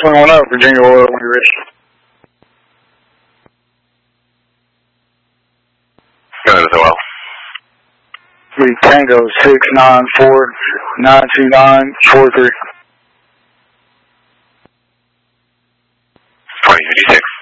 Swing on up, Virginia Oil, when you're ready. Go ahead as well. Lead Tango 694-929-43. 2056.